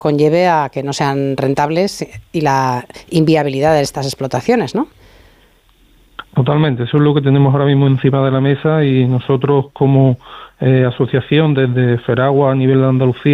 conlleve a que no sean rentables y la inviabilidad de estas explotaciones, ¿no? Totalmente, eso es lo que tenemos ahora mismo encima de la mesa y nosotros como asociación desde Feragua a nivel de Andalucía